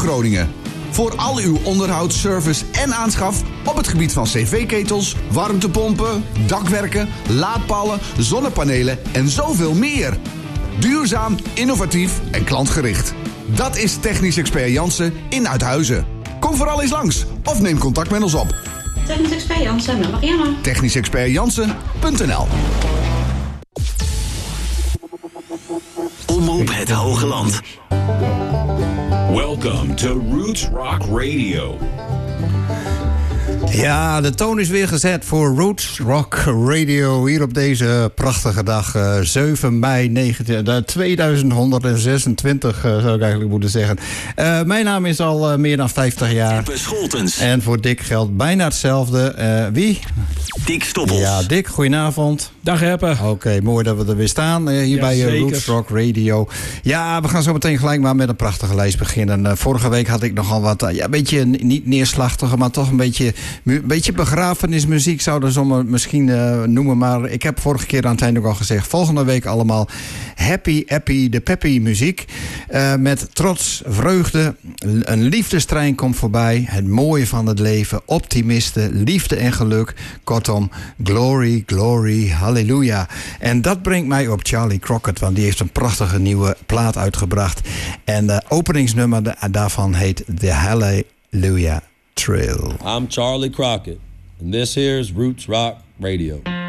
Groningen. Voor al uw onderhoud, service en aanschaf op het gebied van cv-ketels, warmtepompen, dakwerken, laadpalen, zonnepanelen en zoveel meer. Duurzaam, innovatief en klantgericht. Dat is Technisch Expert Jansen in Uithuizen. Kom vooral eens langs of neem contact met ons op. Technisch Expert Jansen, met Marianne. TechnischExpertJansen.nl. Omroep het Hoge Land. Welcome to Roots Rock Radio. Ja, de toon is weer gezet voor Roots Rock Radio. Hier op deze prachtige dag, 7 mei 2126, zou ik eigenlijk moeten zeggen. Mijn naam is al meer dan 50 jaar. Eppe Scholtens. En voor Dick geldt bijna hetzelfde. Wie? Dick Stoppels. Ja, Dick, goedenavond. Dag Eppe. Oké, mooi dat we er weer staan hier bij Roots Rock Radio. Ja, we gaan zo meteen gelijk maar met een prachtige lijst beginnen. Vorige week had ik nogal wat, een beetje niet neerslachtige, maar toch een beetje begrafenismuziek zouden ze misschien noemen. Maar ik heb vorige keer aan het eind ook al gezegd, volgende week allemaal happy, de peppy muziek. Met trots, vreugde, een liefdestrein komt voorbij. Het mooie van het leven, optimisten, liefde en geluk. Kortom, glory, glory, halleluja. En dat brengt mij op Charlie Crockett, want die heeft een prachtige nieuwe plaat uitgebracht. En de openingsnummer daarvan heet The Hallelujah Trail. I'm Charlie Crockett, and this here's Roots Rock Radio.